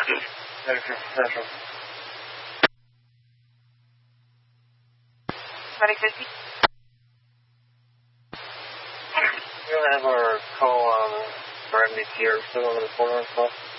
Medical Central. Medic 50. We're going to have our call on for MDT or still on the 4 call.